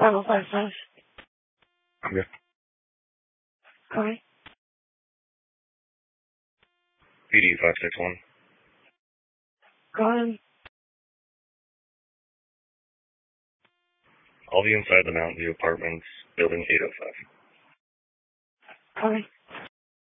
5055. Yeah. Copy. PD 561. Go ahead. I'll be inside the Mountain View Apartments, building 805. Copy.